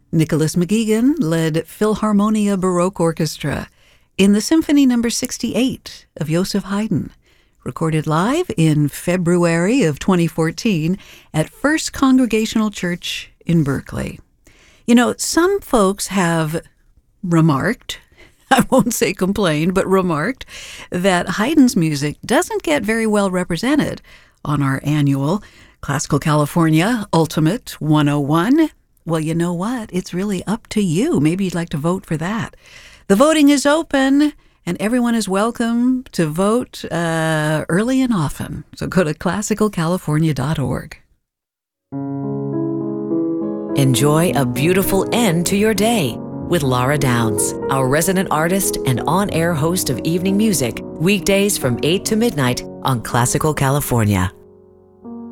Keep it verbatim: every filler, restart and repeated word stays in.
Nicholas McGuigan led Philharmonia Baroque Orchestra in the Symphony Number sixty-eight of Joseph Haydn, recorded live in February of twenty fourteen at First Congregational Church in Berkeley. You know, some folks have remarked, I won't say complained, but remarked that Haydn's music doesn't get very well represented on our annual Classical California Ultimate one oh one. Well, you know what? It's really up to you. Maybe you'd like to vote for that. The voting is open, and everyone is welcome to vote uh, early and often. So go to classical california dot org. Enjoy a beautiful end to your day with Laura Downs, our resident artist and on-air host of evening music, weekdays from eight to midnight on Classical California.